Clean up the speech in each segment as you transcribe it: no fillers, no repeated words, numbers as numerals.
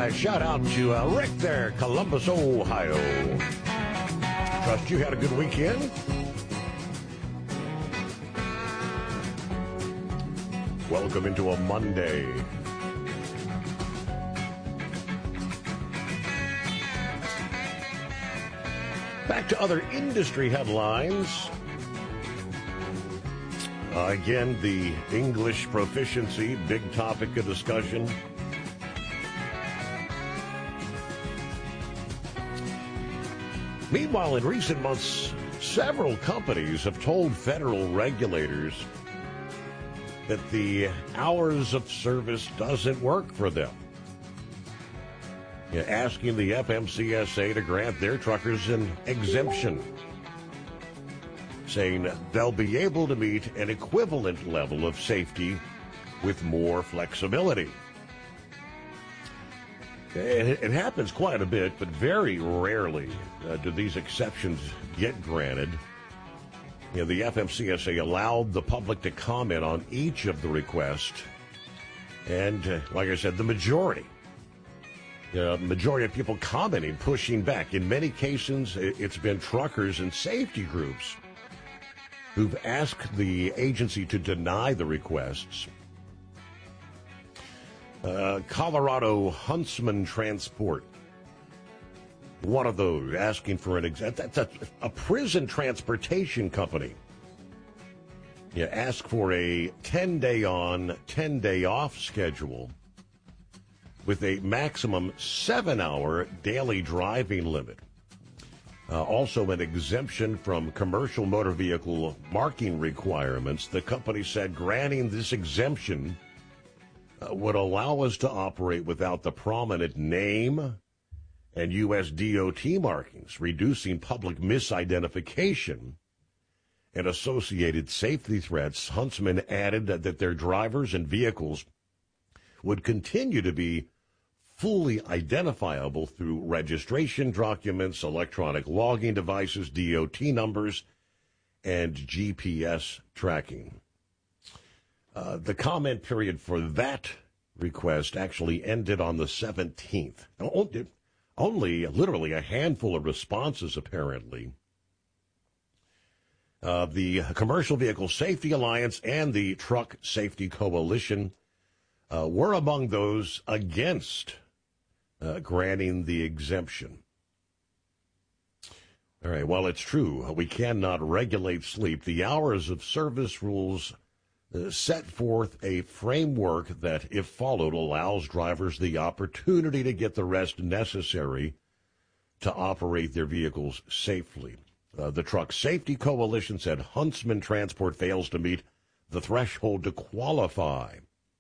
my shout out to Rick there, Columbus, Ohio. Trust you had a good weekend. Welcome into a Monday. Back to other industry headlines. Again, the English proficiency, big topic of discussion. Meanwhile, in recent months, several companies have told federal regulators that the hours of service doesn't work for them. Asking the FMCSA to grant their truckers an exemption, saying they'll be able to meet an equivalent level of safety with more flexibility. It happens quite a bit, but very rarely do these exceptions get granted. The FMCSA allowed the public to comment on each of the requests, and like I said, the majority of people commenting, pushing back. In many cases, it's been truckers and safety groups who've asked the agency to deny the requests. Colorado Huntsman Transport, one of those, asking for an exemption. That's a prison transportation company. Ask for a 10-day on, 10-day off schedule with a maximum 7-hour daily driving limit. Also an exemption from commercial motor vehicle marking requirements. The company said granting this exemption would allow us to operate without the prominent name and U.S. DOT markings, reducing public misidentification and associated safety threats. Huntsman added that their drivers and vehicles would continue to be fully identifiable through registration documents, electronic logging devices, DOT numbers, and GPS tracking. The comment period for that request actually ended on the 17th. Only literally a handful of responses, apparently. The Commercial Vehicle Safety Alliance and the Truck Safety Coalition were among those against granting the exemption. All right, while it's true, we cannot regulate sleep, the hours of service rules set forth a framework that, if followed, allows drivers the opportunity to get the rest necessary to operate their vehicles safely. The Truck Safety Coalition said Huntsman Transport fails to meet the threshold to qualify.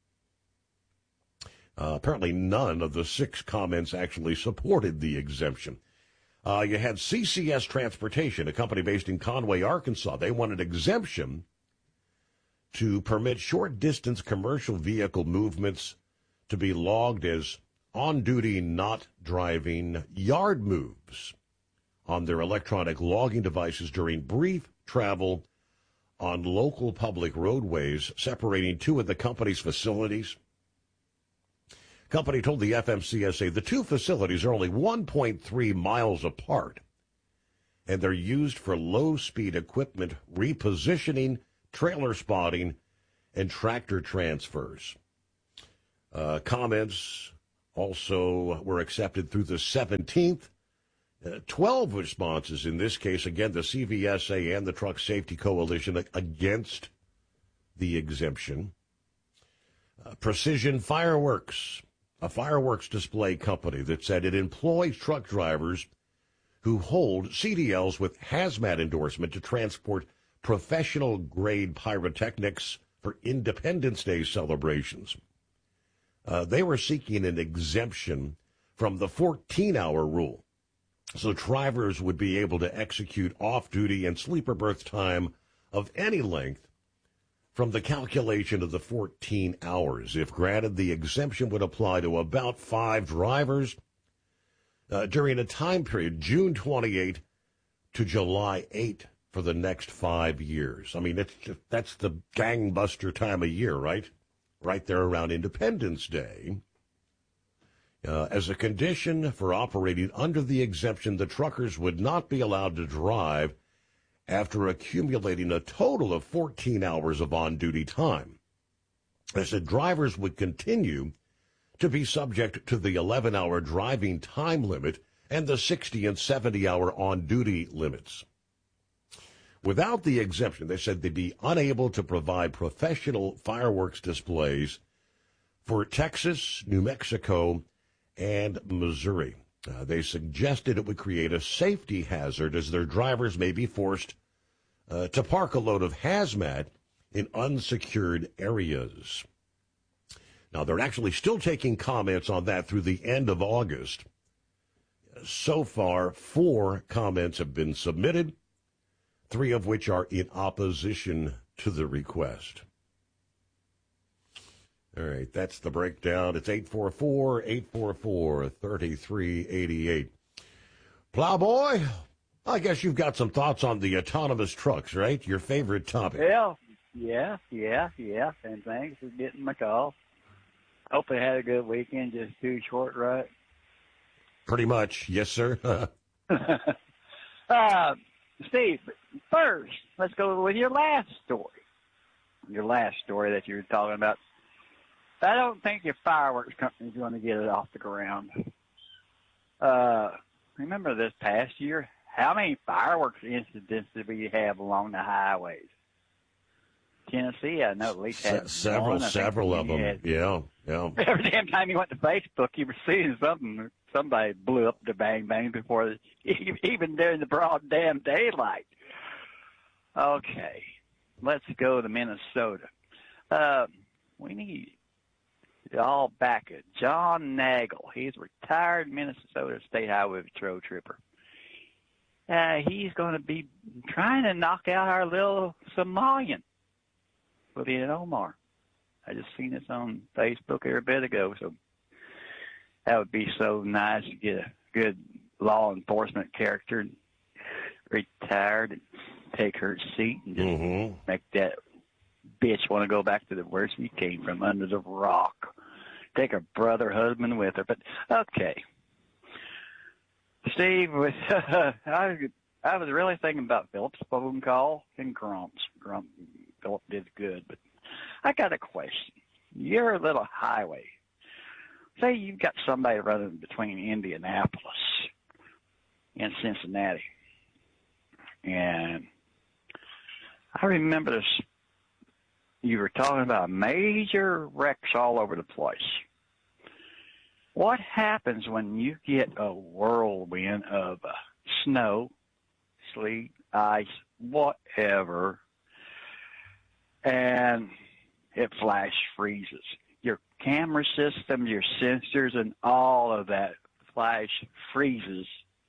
Apparently none of the 6 comments actually supported the exemption. You had CCS Transportation, a company based in Conway, Arkansas. They wanted exemption to permit short-distance commercial vehicle movements to be logged as on-duty, not driving yard moves on their electronic logging devices during brief travel on local public roadways separating 2 of the company's facilities. Company told the FMCSA the 2 facilities are only 1.3 miles apart, and they're used for low-speed equipment repositioning, trailer spotting, and tractor transfers. Comments also were accepted through the 17th. 12 responses in this case, again, the CVSA and the Truck Safety Coalition against the exemption. Precision Fireworks, a fireworks display company that said it employs truck drivers who hold CDLs with hazmat endorsement to transport professional-grade pyrotechnics for Independence Day celebrations. They were seeking an exemption from the 14-hour rule, so drivers would be able to execute off-duty and sleeper berth time of any length from the calculation of the 14 hours. If granted, the exemption would apply to about 5 drivers during a time period, June 28 to July 8 for the next 5 years. I mean, that's the gangbuster time of year, right? Right there around Independence Day. As a condition for operating under the exemption, the truckers would not be allowed to drive after accumulating a total of 14 hours of on-duty time. They said drivers would continue to be subject to the 11-hour driving time limit and the 60 and 70-hour on-duty limits. Without the exemption, they said they'd be unable to provide professional fireworks displays for Texas, New Mexico, and Missouri. They suggested it would create a safety hazard as their drivers may be forced to park a load of hazmat in unsecured areas. Now, they're actually still taking comments on that through the end of August. So far, 4 comments have been submitted, 3 of which are in opposition to the request. All right, that's the breakdown. It's 844-844-3388. Plowboy, I guess you've got some thoughts on the autonomous trucks, right? Your favorite topic. Well, yeah. And thanks for getting my call. Hope they had a good weekend, just 2 short rides. Pretty much, yes, sir. Steve, first, let's go with your last story. Your last story that you were talking about. I don't think your fireworks company is going to get it off the ground. Remember this past year, how many fireworks incidents did we have along the highways? Tennessee, I know at least had several of them. Yeah. Every damn time you went to Facebook, you were seeing something. Somebody blew up the bang bang before, even during the broad damn daylight. Okay, let's go to Minnesota. We need all back at John Nagel. He's a retired Minnesota State Highway Patrol trooper. He's going to be trying to knock out our little Somalian, William Omar. I just seen this on Facebook here a bit ago, so that would be so nice to get a good law enforcement character, retired, and take her seat and just make that bitch want to go back to where she came from, under the rock. Take her brother, husband with her. But, okay. Steve, I was really thinking about Philip's phone call and Grump's. Philip did good, but I got a question. You're a little highway. Say you've got somebody running between Indianapolis and Cincinnati. And I remember this. You were talking about major wrecks all over the place. What happens when you get a whirlwind of snow, sleet, ice, whatever, and it flash freezes? Your camera system, your sensors, and all of that flash freezes.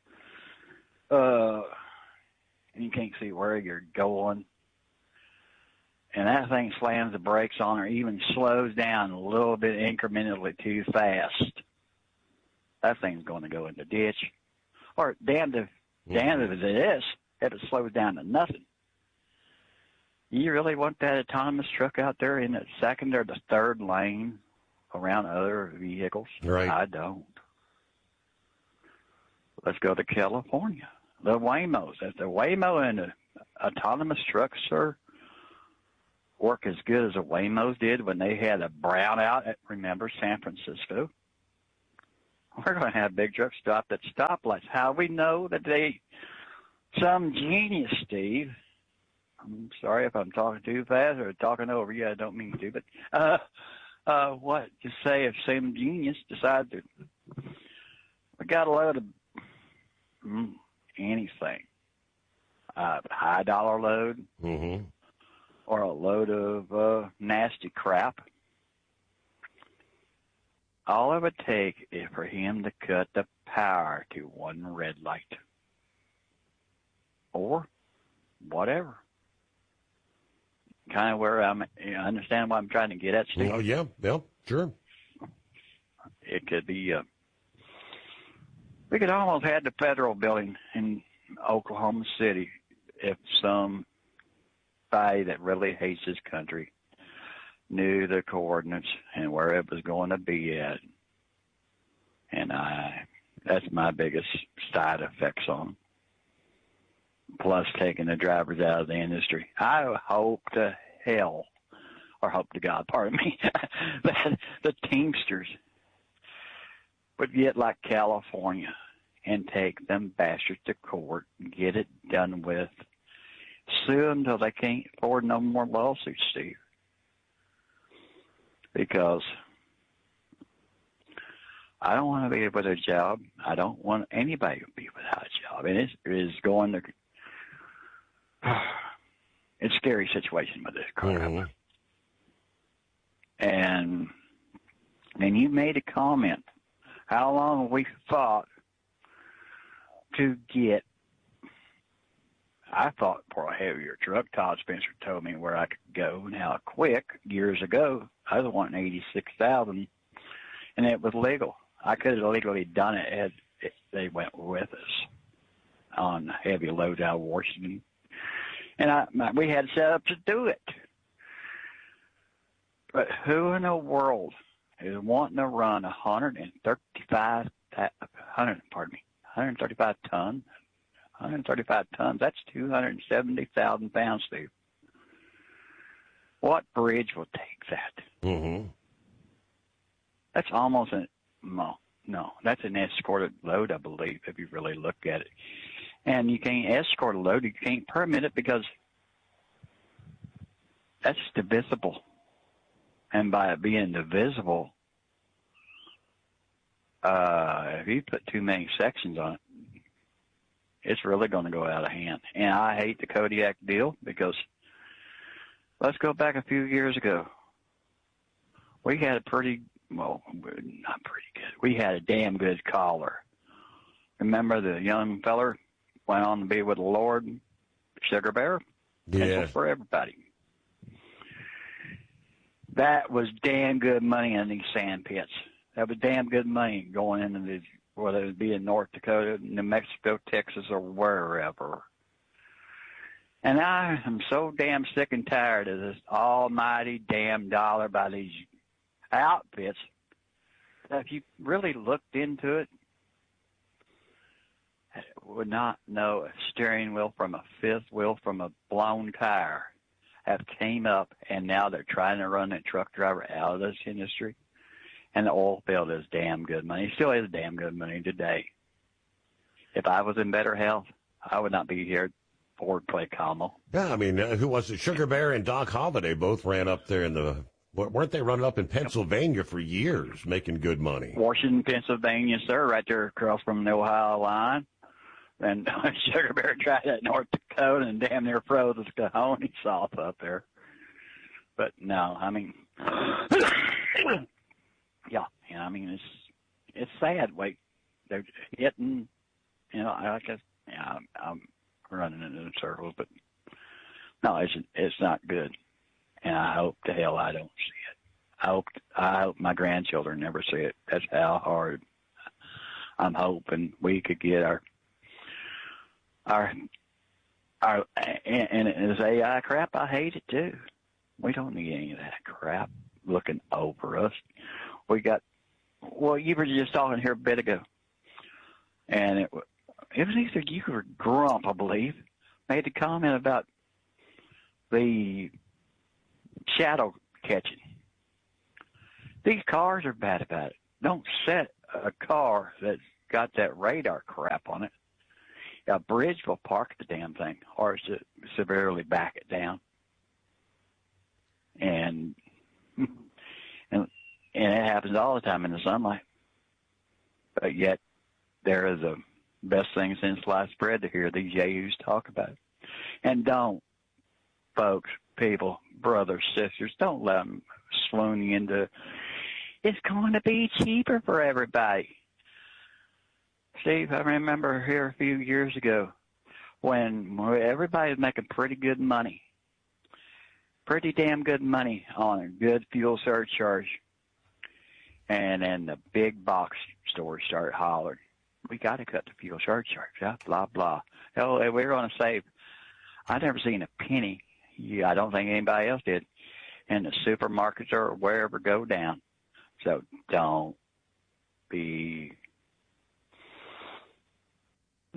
And you can't see where you're going. And that thing slams the brakes on or even slows down a little bit incrementally too fast. That thing's going to go in the ditch. Or damned if it is, if it slows down to nothing. You really want that autonomous truck out there in the second or the third lane around other vehicles? Right. I don't. Let's go to California. The Waymos. If the Waymo and the autonomous trucks, sir, work as good as the Waymos did when they had a brownout at, remember, San Francisco, we're going to have big trucks stopped at stoplights. How we know that some genius, Steve, I'm sorry if I'm talking too fast or talking over you. I don't mean to, but just say if some genius decided to, we got a load of anything, a high dollar load, or a load of nasty crap. All it would take is for him to cut the power to one red light. Or whatever. Kind of where understand what I'm trying to get at, Steve? Oh, yeah, sure. It could be, we could almost have the federal building in Oklahoma City if somebody that really hates his country knew the coordinates and where it was going to be at. And that's my biggest side effects on them. Plus taking the drivers out of the industry. I hope to hell, or hope to God, pardon me, that the Teamsters would get like California and take them bastards to court and get it done with. Sue them until they can't afford no more lawsuits, Steve. Because I don't want to be without a job. I don't want anybody to be without a job. And it is going to... It's a scary situation with this crap. Mm-hmm. And then you made a comment. How long have we fought to get... I fought for a heavier truck. Todd Spencer told me where I could go and how quick. Years ago, I was wanting 86,000, and it was legal. I could have legally done it if they went with us on heavy loads out of Washington. And we had set up to do it. But who in the world is wanting to run 135 tons? 135 tons, that's 270,000 pounds, Steve. What bridge will take that? Mm-hmm. That's almost no, that's an escorted load, I believe, if you really look at it. And you can't escort a load, you can't permit it because that's divisible. And by it being divisible, if you put too many sections on it, it's really going to go out of hand. And I hate the Kodiak deal because let's go back a few years ago. We had not pretty good. We had a damn good caller. Remember the young feller went on to be with the Lord, Sugar Bear? Yeah. Pencils for everybody. That was damn good money in these sand pits. That was damn good money going into these, whether it be in North Dakota, New Mexico, Texas, or wherever. And I am so damn sick and tired of this almighty damn dollar by these outfits that if you really looked into it, would not know a steering wheel from a fifth wheel from a blown tire have came up, and now they're trying to run that truck driver out of this industry. And the oil field is damn good money. It still is damn good money today. If I was in better health, I would not be here at Ford Clay Como. Yeah, I mean, who was it? Sugar Bear and Doc Holliday both ran up there in the... Weren't they running up in Pennsylvania for years, making good money? Washington, Pennsylvania, sir, right there across from the Ohio line. And Sugar Bear tried that North Dakota and damn near froze his cojones off up there. But no, I mean... Yeah, I mean it's sad. Wait, they're hitting. I guess I'm running into circles, but no, it's not good. And I hope to hell I don't see it. I hope my grandchildren never see it. That's how hard I'm hoping we could get our and as AI crap, I hate it too. We don't need any of that crap looking over us. We got, you were just talking here a bit ago, and it was either you or Grump, I believe, made a comment about the shadow catching. These cars are bad about it. Don't set a car that's got that radar crap on it. A bridge will park the damn thing or severely back it down. And it happens all the time in the sunlight. But yet, there is the best thing since sliced bread to hear these yahoos talk about it. And don't, folks, people, brothers, sisters, don't let them swoon you into, it's going to be cheaper for everybody. Steve, I remember here a few years ago when everybody was making pretty good money, pretty damn good money on a good fuel surcharge. And then the big box stores started hollering, we got to cut the fuel surcharge, blah, blah. Hell, we're going to save. I never seen a penny. I don't think anybody else did. And the supermarkets or wherever go down. So don't be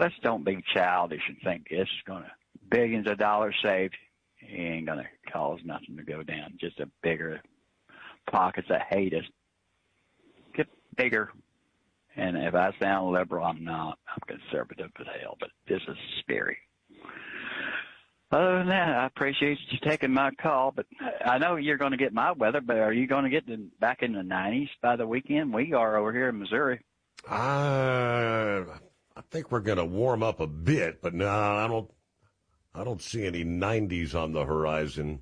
let's don't be childish and think it's going to billions of dollars saved. It ain't going to cause nothing to go down. Just a bigger pockets that hate us get bigger. And if I sound liberal, I'm not. I'm conservative as hell, but this is scary. Other than that, I appreciate you taking my call, but I know you're going to get my weather, but are you going to get back in the 90s by the weekend? We are over here in Missouri. I think we're going to warm up a bit, but no, I don't see any 90s on the horizon.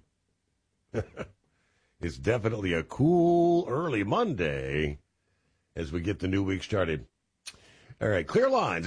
It's definitely a cool early Monday as we get the new week started. All right, clear lines,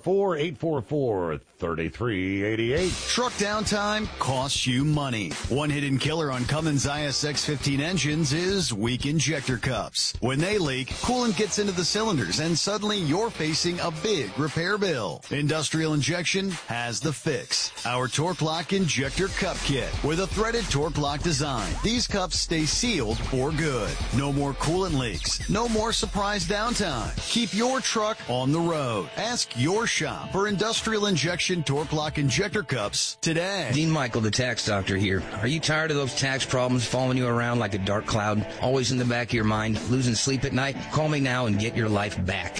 844-844-3388. Truck downtime costs you money. One hidden killer on Cummins ISX-15 engines is weak injector cups. When they leak, coolant gets into the cylinders, and suddenly you're facing a big repair bill. Industrial Injection has the fix. Our Torque Lock Injector Cup Kit with a threaded Torque Lock design. These cups stay sealed for good. No more coolant leaks. No more surprise downtime. Keep your truck on the road. Ask your shop for Industrial Injection Torque Lock Injector Cups today. Dean Michael, the tax doctor here. Are you tired of those tax problems following you around like a dark cloud, always in the back of your mind, losing sleep at night? Call me now and get your life back.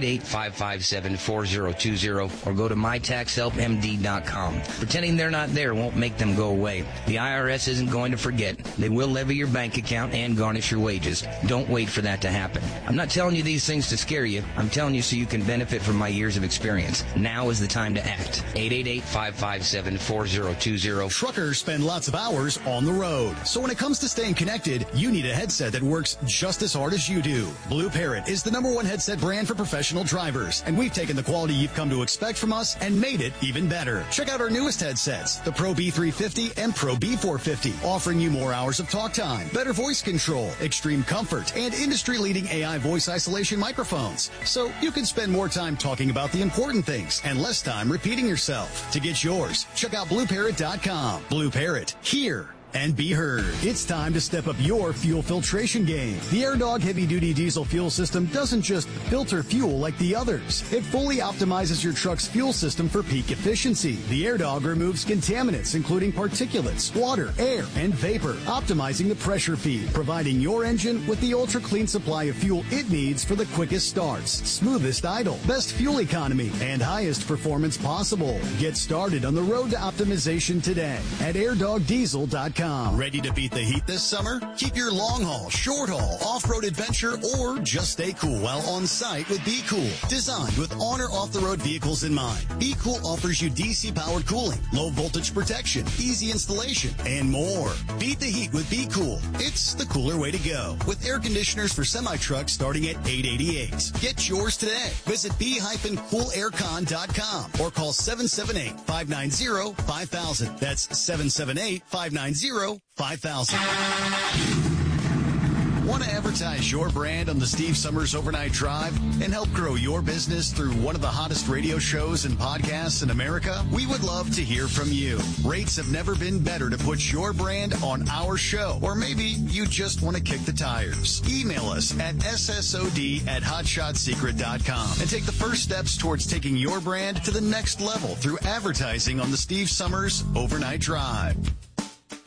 888-557-4020 or go to mytaxhelpmd.com. Pretending they're not there won't make them go away. The IRS isn't going to forget. They will levy your bank account and garnish your wages. Don't wait for that to happen. I'm not telling you these things to scare you. I'm telling you so you can benefit from my years of experience. Now is the time to act. 888-557-4020. Truckers spend lots of hours on the road. So when it comes to staying connected, you need a headset that works just as hard as you do. Blue Parrot is the #1 headset brand for professional drivers, and we've taken the quality you've come to expect from us and made it even better. Check out our newest headsets, the Pro B350 and Pro B450, offering you more hours of talk time, better voice control, extreme comfort, and industry-leading AI voice isolation microphones. So you can spend more time talking about the important things and less time repeating yourself. To get yours, check out BlueParrot.com. Blue Parrot, hear and be heard. It's time to step up your fuel filtration game. The AirDog heavy-duty diesel fuel system doesn't just filter fuel like the others. It fully optimizes your truck's fuel system for peak efficiency. The AirDog removes contaminants, including particulates, water, air, and vapor, optimizing the pressure feed, providing your engine with the ultra-clean supply of fuel it needs for the quickest starts, smoothest idle, best fuel economy, and highest performance possible. Get started on the road to optimization today at airdogdiesel.com. Ready to beat the heat this summer? Keep your long haul, short haul, off-road adventure, or just stay cool while on site with Be Cool. Designed with on or off-the-road vehicles in mind, Be Cool offers you DC-powered cooling, low voltage protection, easy installation, and more. Beat the heat with Be Cool. It's the cooler way to go. With air conditioners for semi-trucks starting at $888. Get yours today. Visit be-coolaircon.com or call 778-590-5000. That's 778-590-5000. Want to advertise your brand on the Steve Summers Overnight Drive and help grow your business through one of the hottest radio shows and podcasts in America? We would love to hear from you. Rates have never been better to put your brand on our show, or maybe you just want to kick the tires. Email us at ssod@hotshotsecret.com and take the first steps towards taking your brand to the next level through advertising on the Steve Summers Overnight Drive.